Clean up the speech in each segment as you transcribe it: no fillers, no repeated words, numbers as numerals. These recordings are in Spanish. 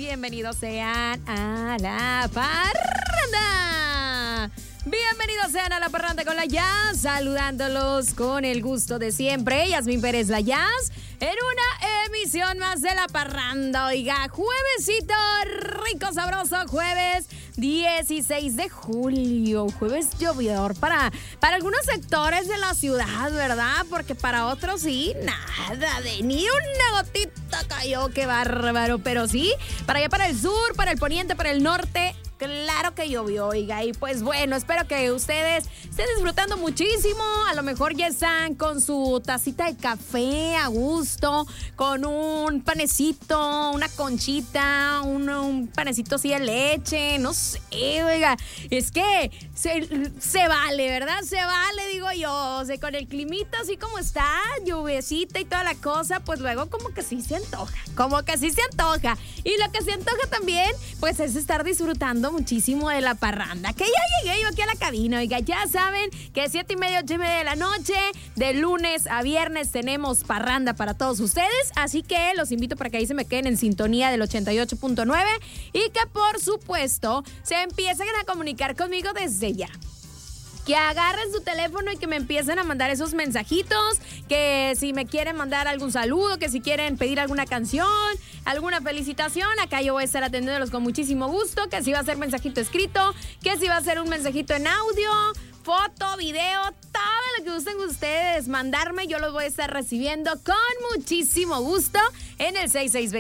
bienvenidos sean a La Parranda. Bienvenidos sean a La Parranda con la Jazz, saludándolos con el gusto de siempre. Yasmín Pérez, la Jazz, en una emisión más de La Parranda. Oiga, juevesito rico, sabroso, jueves 16 de julio, jueves llovidor para algunos sectores de la ciudad, ¿verdad? Porque para otros sí, nada, de ni una gotita cayó, qué bárbaro. Pero sí, para allá, para el sur, para el poniente, para el norte, claro que llovió, oiga. Y pues bueno, espero que ustedes estén disfrutando muchísimo. A lo mejor ya están con su tacita de café a gusto, con un panecito, una conchita, un panecito así de leche, no sé, oiga. Es que se vale, ¿verdad? Se vale, digo yo. O sea, con el climita así como está, lluviecita y toda la cosa, pues luego como que sí se antoja. Y lo que se antoja también, pues es estar disfrutando muchísimo de la parranda. Que ya llegué yo aquí a la cabina, oiga, ya saben que 7:30, 8:30 de la noche, de lunes a viernes tenemos parranda para todos ustedes, así que los invito para que ahí se me queden en sintonía del 88.9 y que por supuesto se empiecen a comunicar conmigo desde ya. Que agarren su teléfono y que me empiecen a mandar esos mensajitos, que si me quieren mandar algún saludo, que si quieren pedir alguna canción, alguna felicitación, acá yo voy a estar atendiéndolos con muchísimo gusto, que si va a ser mensajito escrito, que si va a ser un mensajito en audio, foto, video, todo lo que gusten ustedes mandarme, yo los voy a estar recibiendo con muchísimo gusto en el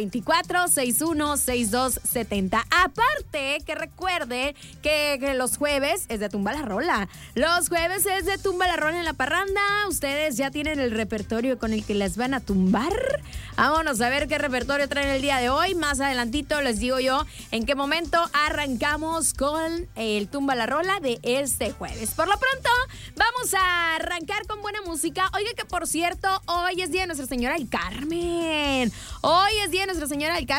6624-616270. Aparte, que recuerde que los jueves es de Tumba la Rola. Los jueves es de Tumba la Rola en La Parranda. Ustedes ya tienen el repertorio con el que les van a tumbar. Vámonos a ver qué repertorio traen el día de hoy. Más adelantito les digo yo en qué momento arrancamos con el Tumba la Rola de este jueves. Por lo pronto, vamos a arrancar con buena música. Oiga, que por cierto, hoy es Día de Nuestra Señora del Carmen.